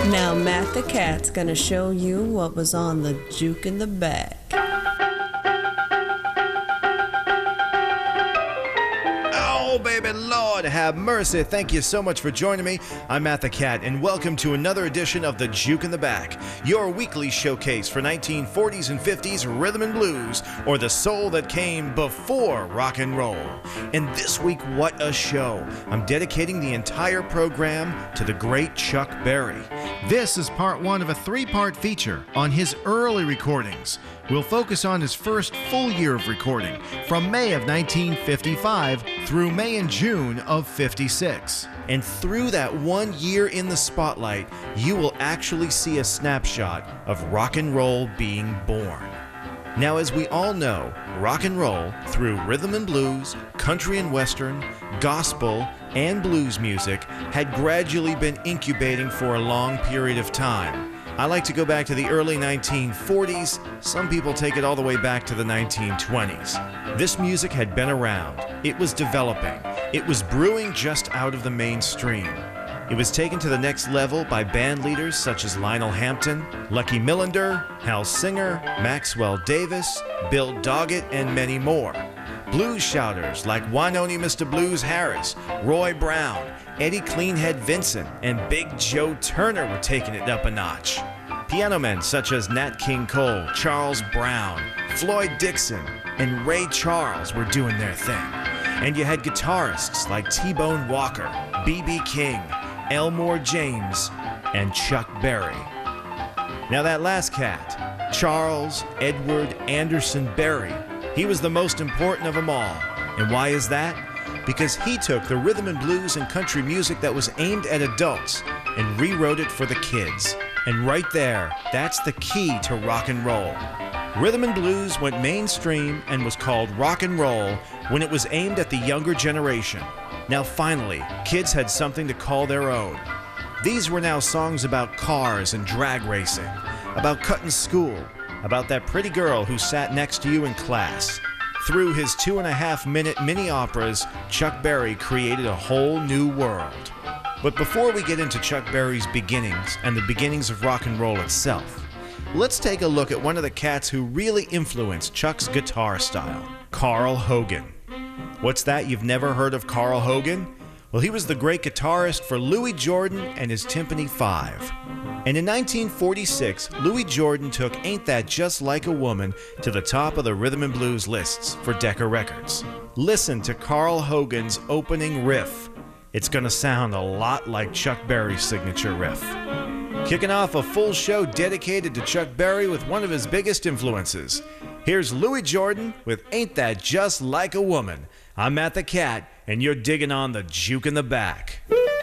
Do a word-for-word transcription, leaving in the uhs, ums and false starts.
Now Matt the Cat's gonna show you what was on the juke in the bag. Oh, baby, Lord have mercy. Thank you so much for joining me. I'm Matt the Cat, and welcome to another edition of The Juke in the Back, your weekly showcase for nineteen forties and fifties rhythm and blues, or the soul that came before rock and roll. And this week, what a show. I'm dedicating the entire program to the great Chuck Berry. This is part one of a three-part feature on his early recordings. We'll focus on his first full year of recording, from May of nineteen fifty-five through May and June of fifty-six. And through that one year in the spotlight, you will actually see a snapshot of rock and roll being born. Now, as we all know, rock and roll, through rhythm and blues, country and western, gospel, and blues music, had gradually been incubating for a long period of time. I like to go back to the early nineteen forties. Some people take it all the way back to the nineteen twenties. This music had been around. It was developing. It was brewing just out of the mainstream. It was taken to the next level by band leaders such as Lionel Hampton, Lucky Millinder, Hal Singer, Maxwell Davis, Bill Doggett, and many more. Blues shouters like Wynonie Mister Blues Harris, Roy Brown, Eddie Cleanhead Vincent, and Big Joe Turner were taking it up a notch. Piano men such as Nat King Cole, Charles Brown, Floyd Dixon, and Ray Charles were doing their thing. And you had guitarists like T-Bone Walker, B B King, Elmore James, and Chuck Berry. Now that last cat, Charles Edward Anderson Berry, he was the most important of them all. And why is that? Because he took the rhythm and blues and country music that was aimed at adults and rewrote it for the kids. And right there, that's the key to rock and roll. Rhythm and blues went mainstream and was called rock and roll when it was aimed at the younger generation. Now finally, kids had something to call their own. These were now songs about cars and drag racing, about cutting school, about that pretty girl who sat next to you in class. Through his two and a half minute mini operas, Chuck Berry created a whole new world. But before we get into Chuck Berry's beginnings and the beginnings of rock and roll itself, let's take a look at one of the cats who really influenced Chuck's guitar style, Carl Hogan. What's that? You've never heard of Carl Hogan? Well, he was the great guitarist for Louis Jordan and his Tympany Five. And in nineteen forty-six, Louis Jordan took Ain't That Just Like a Woman to the top of the rhythm and blues lists for Decca Records. Listen to Carl Hogan's opening riff. It's gonna sound a lot like Chuck Berry's signature riff. Kicking off a full show dedicated to Chuck Berry with one of his biggest influences. Here's Louis Jordan with Ain't That Just Like a Woman. I'm Matt the Cat, and you're digging on the Juke in the Back.